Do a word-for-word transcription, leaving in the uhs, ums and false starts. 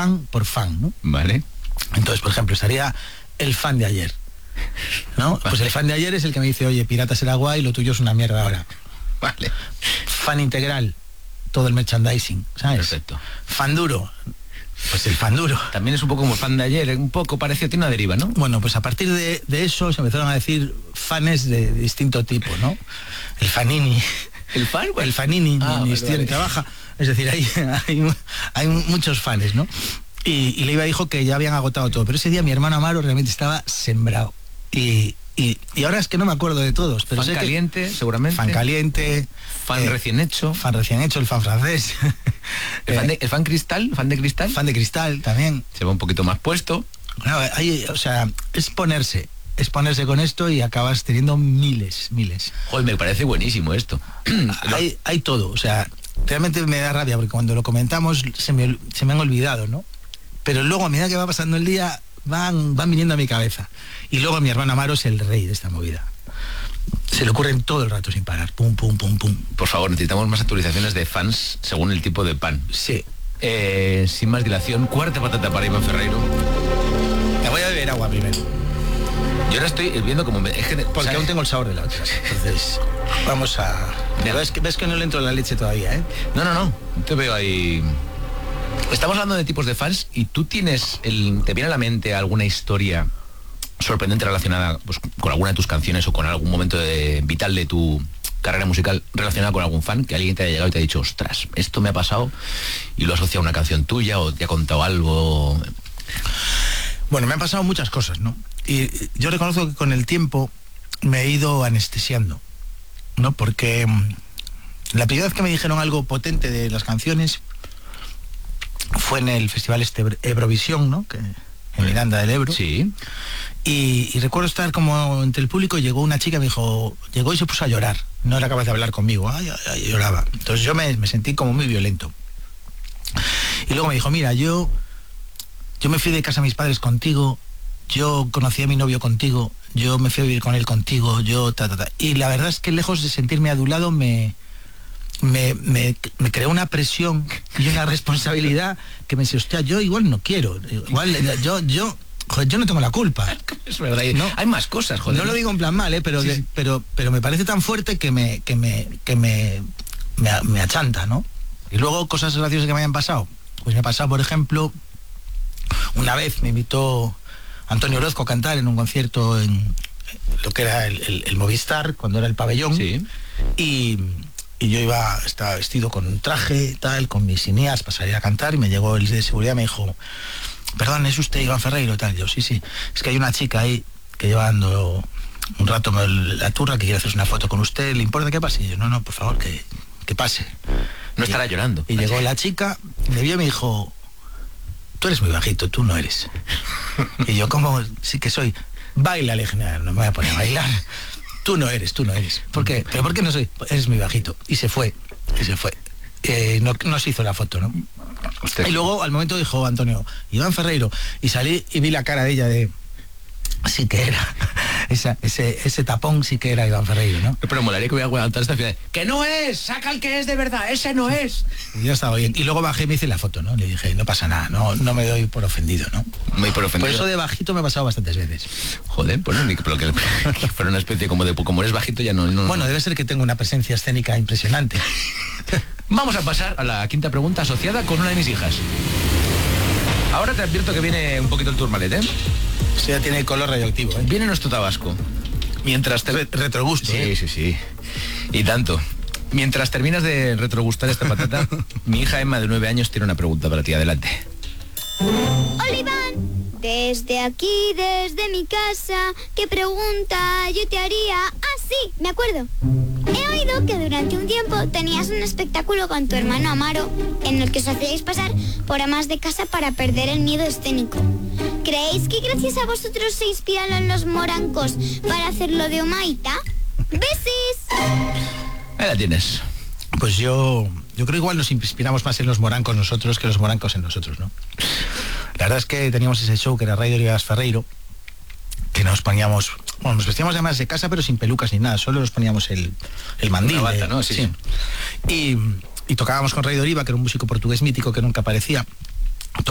fan por fan, ¿no? Vale. Entonces, por ejemplo, estaría el fan de ayer, ¿no? Vale. Pues el fan de ayer es el que me dice, oye, Piratas era guay, lo tuyo es una mierda ahora. Vale. Fan integral, todo el merchandising, ¿sabes? Perfecto. Fan duro, pues el fan duro. También es un poco como el fan de ayer, un poco parecido, tiene una deriva, ¿no? Bueno, pues a partir de, de eso se empezaron a decir fanes de distinto tipo, ¿no? El fanini. ¿El fan? Bueno. El fanini, ah, ni vale, vale. trabaja. Es decir, hay, hay, hay muchos fans, ¿no? Y, y Leiva dijo que ya habían agotado todo, pero ese día mi hermano Amaro realmente estaba sembrado. Y, y, y ahora es que no me acuerdo de todos. Pero fan sé caliente, que, seguramente. Fan caliente. Fan eh, recién hecho. Fan recién hecho, el fan francés. El, fan de, el fan cristal, fan de cristal. Fan de cristal también. Se va un poquito más puesto. No, hay, o sea, es ponerse. Es ponerse con esto y acabas teniendo miles, miles. Joder, me parece buenísimo esto. hay, hay todo, o sea, realmente me da rabia porque cuando lo comentamos se me, se me han olvidado, ¿no? Pero luego a medida que va pasando el día van, van viniendo a mi cabeza. Y luego mi hermano Amaro es el rey de esta movida. Se le ocurren todo el rato sin parar. Pum, pum, pum, pum. Por favor, necesitamos más actualizaciones de fans según el tipo de pan. Sí. Eh, sin más dilación, cuarta patata para Iván Ferreiro. Me voy a beber agua primero. Yo ahora estoy viendo como... Me, es que, porque ¿sabes? Aún tengo el sabor de la otra. Entonces, vamos a... ¿Ves que, ves que no le entro la leche todavía, eh? No, no, no. Te veo ahí... Estamos hablando de tipos de fans y tú tienes... El, ¿te viene a la mente alguna historia sorprendente relacionada pues, con alguna de tus canciones o con algún momento de, vital de tu carrera musical relacionada con algún fan? Que alguien te haya llegado y te ha dicho, ostras, esto me ha pasado, y lo ha asociado a una canción tuya o te ha contado algo... Bueno, me han pasado muchas cosas, ¿no? Y yo reconozco que con el tiempo me he ido anestesiando, ¿no? Porque la primera vez que me dijeron algo potente de las canciones fue en el festival este Eurovisión, ¿no? Que, en Miranda del Ebro. Sí. Y, y recuerdo estar como entre el público, llegó una chica, me dijo, llegó y se puso a llorar. No era capaz de hablar conmigo, ay, ay, ay, lloraba. Entonces yo me, me sentí como muy violento. Y luego me dijo, mira, yo... Yo me fui de casa a mis padres contigo, yo conocí a mi novio contigo, yo me fui a vivir con él contigo, yo ta, ta, ta. Y la verdad es que lejos de sentirme adulado me, me, me, me creó una presión y una responsabilidad que me decía, hostia, yo igual no quiero, igual yo, yo, joder, yo no tengo la culpa. Es verdad, no, hay más cosas, joder. No lo digo en plan mal, ¿eh? pero, sí, de, sí. pero, pero me parece tan fuerte que me, que me, que me, me, me achanta, ¿no? Y luego cosas graciosas que me hayan pasado. Pues me ha pasado, por ejemplo... Una vez me invitó Antonio Orozco a cantar en un concierto en lo que era el, el, el Movistar, cuando era el pabellón. Sí. Y, y yo iba, estaba vestido con un traje, tal, con mis cineas para salir a cantar, y me llegó el de seguridad y me dijo, perdón, ¿es usted Iván Ferreiro? Tal. Yo, sí, sí. Es que hay una chica ahí que lleva dando un rato la turra, que quiere hacerse una foto con usted, ¿le importa que pase? Y yo, no, no, por favor, que, que pase. No y, estará llorando. Y llegó la chica, me vio y me dijo... Tú eres muy bajito, tú no eres. Y yo, ¿cómo? Sí que soy. Baila, le dije, no, no me voy a poner a bailar. Tú no eres, tú no eres. ¿Por qué? ¿Pero por qué no soy? Eres muy bajito. Y se fue, y se fue. Eh, no, no se hizo la foto, ¿no? Usted. Y luego, al momento, dijo Antonio, Iván Ferreiro. Y salí y vi la cara de ella de... Sí que era. Esa, ese, ese tapón sí que era Iván Ferreiro, ¿no? Pero molaría que voy a aguantar esta final. ¡Que no es! ¡Saca el que es de verdad! ¡Ese no es! Y yo estaba bien. Y luego bajé y me hice la foto, ¿no? Le dije, no pasa nada, no, no me doy por ofendido, ¿no? Muy por ofendido. Por eso de bajito me ha pasado bastantes veces. Joder, pues no, pero que, que fuera una especie como de... Como eres bajito ya no... no bueno, no. debe ser que tengo una presencia escénica impresionante. Vamos a pasar a la quinta pregunta asociada con una de mis hijas. Ahora te advierto que viene un poquito el turmalet, ¿eh? Eso ya tiene color radioactivo, ¿eh? Viene nuestro tabasco. Mientras te... Re retrogusto, Sí, ¿eh? sí, sí. Y tanto. Mientras terminas de retrogustar esta patata, mi hija Emma, de nueve años, tiene una pregunta para ti. Adelante. Hola, Iván. Desde aquí, desde mi casa, ¿qué pregunta yo te haría? Ah, sí, me acuerdo. He oído que durante un tiempo tenías un espectáculo con tu hermano Amaro en el que os hacíais pasar por amas de casa para perder el miedo escénico. ¿Creéis que gracias a vosotros se inspiraron los morancos para hacerlo de Omaita? ¡Besis! Ahí la tienes. Pues yo, yo creo igual nos inspiramos más en los morancos nosotros que los morancos en nosotros, ¿no? La verdad es que teníamos ese show que era Raider y Iván Ferreiro, que nos poníamos, bueno, nos vestíamos además de casa, pero sin pelucas ni nada, solo nos poníamos el, el mandil. Una bata, ¿no? Sí, sí. Y, y tocábamos con Raider Iva, que era un músico portugués mítico que nunca aparecía.